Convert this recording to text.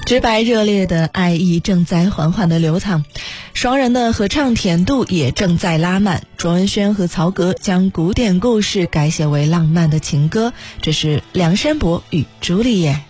直白热烈的爱意正在缓缓的流淌，双人的合唱甜度也正在拉满。卓文萱和曹格将古典故事改写为浪漫的情歌，这是梁山伯与朱丽叶。